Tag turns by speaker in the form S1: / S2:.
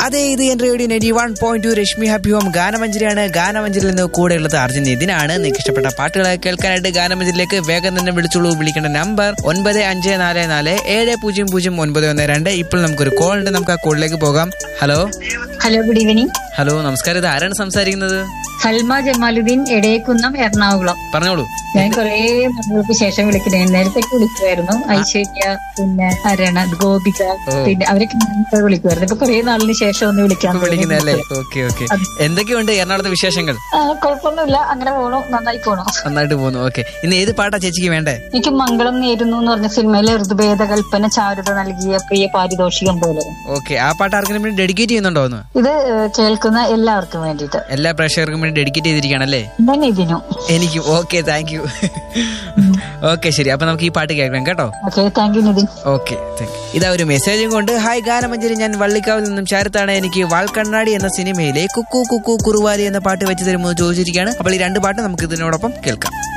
S1: അതെ, ഇത് എന്റെ റേഡിയോ 91.2 രശ്മി ഹാപ്പി ഹോം ഗാനമഞ്ജരിയാണ്. ഗാനമഞ്ജരിയിൽ നിന്ന് കൂടെ ഉള്ളത് അർജുൻ. ഇതിനാണ് നിങ്ങൾക്ക് ഇഷ്ടപ്പെട്ട പാട്ടുകളെ കേൾക്കാനായിട്ട് ഗാനമഞ്ജരിയിലേക്ക് വേഗം തന്നെ വിളിച്ചോളൂ. വിളിക്കേണ്ട നമ്പർ 9544700912. ഇപ്പോൾ നമുക്കൊരു കോൾ ഉണ്ട്, നമുക്ക് ആ കോളിലേക്ക് പോകാം. ഹലോ.
S2: Good evening.
S1: ഹലോ, നമസ്കാരം. ഇത് ആരാണ് സംസാരിക്കുന്നത്?
S2: സൽമ ജമാലുദ്ദീൻ, എടേക്കുന്നം, എറണാകുളം.
S1: പറഞ്ഞോളൂ.
S2: ഞാൻ കുറെ നാളുകൾക്ക് ശേഷം വിളിക്കണേ. നേരത്തെ വിളിക്കുമായിരുന്നു. ഐശ്വര്യ, പിന്നെ അരണ, ഗോപിക, പിന്നെ അവരൊക്കെ വിളിക്കുമായിരുന്നു. ഇപ്പൊ കുറെ നാളിന് ശേഷം ഒന്ന് വിളിക്കാൻ
S1: വിളിക്കുന്നല്ലേ? Okay okay. എന്തൊക്കെയുണ്ട് എറണാകുളത്തെ വിശേഷങ്ങൾ?
S2: കുഴപ്പമൊന്നുമില്ല, അങ്ങനെ പോണു.
S1: നന്നായിട്ട് പോകുന്നു. ഓക്കെ, ഇന്ന് ഏത് പാട്ടാ ചേച്ചിക്ക് വേണ്ടേ?
S2: എനിക്ക് മംഗളം നേരുന്നു എന്ന് പറഞ്ഞ സിനിമയിലെ ഋതുഭേദ കൽപ്പന ചാരുത നൽകിയ പ്രിയ പാരിതോഷികം പോലെ.
S1: ഓക്കെ, ആ പാട്ട് ആർക്കും വേണ്ടി ഡെഡിക്കേറ്റ് ചെയ്യുന്നുണ്ടോ?
S2: ഇത് കേൾക്കുന്ന എല്ലാവർക്കും വേണ്ടിയിട്ട്,
S1: എല്ലാ പ്രേക്ഷകർക്കും വേണ്ടി ഡെഡിക്കേറ്റ് ചെയ്തിരിക്കുകയാണല്ലേ? എനിക്കും. Okay, thank you. ഓക്കെ, ശരി. അപ്പൊ നമുക്ക് ഈ പാട്ട് കേൾക്കാം കേട്ടോ. ഓക്കെ, ഇതാ ഒരു മെസ്സേജും കൊണ്ട്. ഹായ് ഗാനമഞ്ജരി, ഞാൻ വള്ളിക്കാവിൽ നിന്നും ചാരത്താണ്. എനിക്ക് വാൽക്കണ്ണാടി എന്ന സിനിമയിലെ കുക്കു കുക്കു കുറുവാലി എന്ന പാട്ട് വെച്ച് തരുമോ ചോദിച്ചിരിക്കുകയാണ്. അപ്പോൾ ഈ രണ്ട് പാട്ട് നമുക്ക് ഇതിനോടൊപ്പം കേൾക്കാം.